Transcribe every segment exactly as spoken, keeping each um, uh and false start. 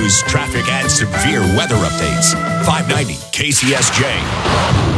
news, traffic, and severe weather updates. five ninety K C S J.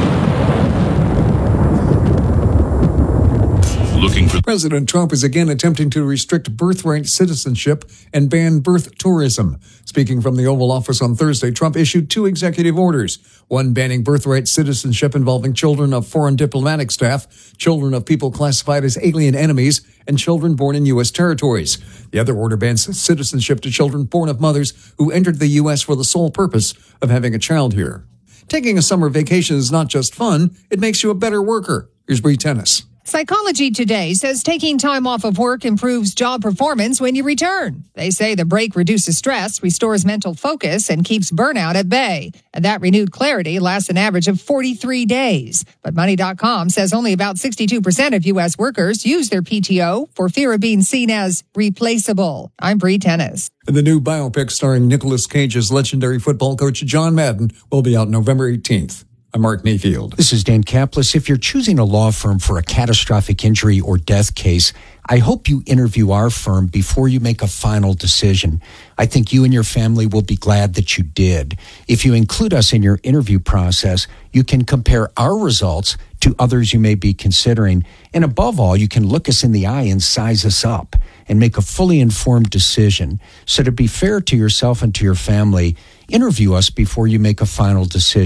Looking for President Trump is again attempting to restrict birthright citizenship and ban birth tourism. Speaking from the Oval Office on Thursday, Trump issued two executive orders, one banning birthright citizenship involving children of foreign diplomatic staff, children of people classified as alien enemies, and children born in U S territories. The other order bans citizenship to children born of mothers who entered the U S for the sole purpose of having a child here. Taking a summer vacation is not just fun, it makes you a better worker. Here's Bree Tennis. Psychology Today says taking time off of work improves job performance when you return. They say the break reduces stress, restores mental focus, and keeps burnout at bay. And that renewed clarity lasts an average of forty-three days. But Money dot com says only about sixty-two percent of U S workers use their P T O for fear of being seen as replaceable. I'm Bree Tennis. The new biopic starring Nicolas Cage as legendary football coach John Madden will be out November eighteenth. I'm Mark Mayfield. This is Dan Kaplis. If you're choosing a law firm for a catastrophic injury or death case, I hope you interview our firm before you make a final decision. I think you and your family will be glad that you did. If you include us in your interview process, you can compare our results to others you may be considering. And above all, you can look us in the eye and size us up and make a fully informed decision. So to be fair to yourself and to your family, interview us before you make a final decision.